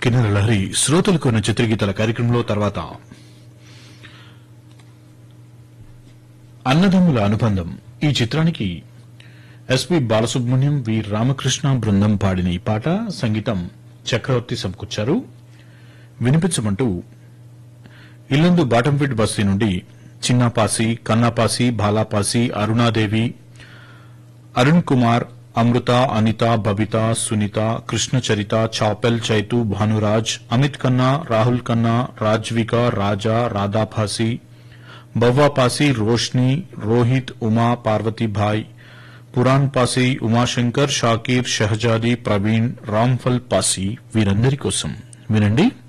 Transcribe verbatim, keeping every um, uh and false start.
కిన్నెర లహరి శ్రోతలకు ఉన్న చిత్రగీతాల కార్యక్రమంలో తర్వాత అన్నదమ్ముల అనుబంధం ఈ చిత్రానికి ఎస్పి బాలసుబ్రహ్మణ్యం వి రామకృష్ణ బృందం పాడిన ఈ పాట సంగీతం చక్రవర్తి సమకూర్చారు. వినిపించమంటూ ఇల్లందు బాటంపేట బస్తీ నుండి చిన్నాపాసి, కన్నాపాసి, బాలాపాసి, అరుణాదేవి, అరుణ్ కుమార్, అమృత, అనిత, బబిత, సునీత, కృష్ణచరిత, చాపెల్, చైతు, భానురాజ్, అమిత్ కన్నా, రాహుల్ కన్నా, రాజ్విక, రాజా, రాధాపాసి, బవ్వాపాసి, రోష్ని, రోహిత్, ఉమా, పార్వతీభాయ్, పురాణ్ పాసి, ఉమాశంకర్, షాకీర్, షహజాది, ప్రవీణ్, రామ్ఫల్ పాసి వీరందరి కోసం వినండి.